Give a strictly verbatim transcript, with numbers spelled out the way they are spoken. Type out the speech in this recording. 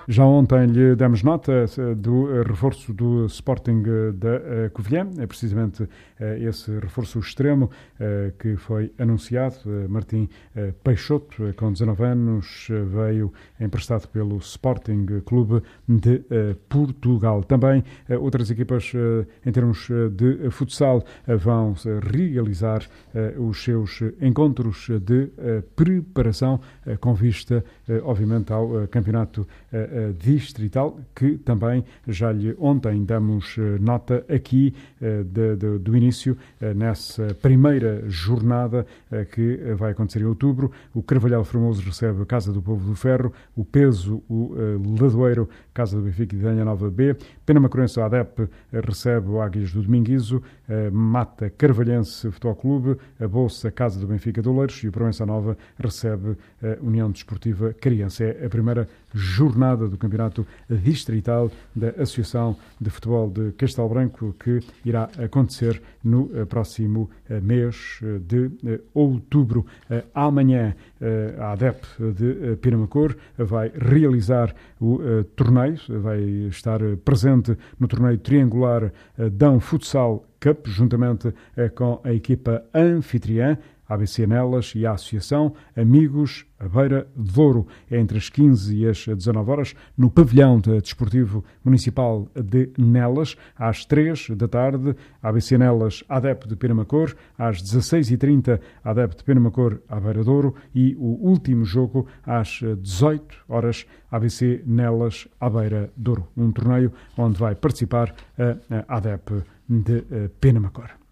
Já ontem lhe demos nota do reforço do Sporting da Covilhã, é precisamente esse reforço extremo que foi anunciado. Martim Peixoto, com dezanove anos, veio emprestado pelo Sporting Clube de Portugal. Também outras equipas, em termos de futsal, vão realizar os seus encontros de preparação com vista, obviamente, ao campeonato distrital, que também já lhe ontem damos nota aqui de, de, do início, nessa primeira jornada que vai acontecer em outubro. O Carvalhal Formoso recebe a Casa do Povo do Ferro, o Peso, o Ladoeiro, Casa do Benfica e Danha Nova B, Penamacorense, a ADEP, recebe o Águias do Dominguizo, Mata Carvalhense Futebol Clube, a Bolsa, Casa do Benfica de Oleiros, e o Proença Nova recebe a União Desportiva Criança. É a primeira jornada do Campeonato Distrital da Associação de Futebol de Castelo Branco, que irá acontecer no próximo mês de outubro. Amanhã, a ADEP de Penamacor vai realizar o torneio, vai estar presente no torneio triangular Dão Futsal Cup, juntamente com a equipa anfitriã, a A B C Nelas, e a Associação Amigos a Beira de Douro. É entre as quinze e as dezanove horas, no pavilhão desportivo municipal de Nelas. Às três da tarde, a A B C Nelas, ADEP de Penamacor. Às dezasseis e trinta, ADEP de Penamacor, à Beira de Douro. E o último jogo, às dezoito horas, A B C Nelas, à Beira de Douro. Um torneio onde vai participar a ADEP de Penamacor.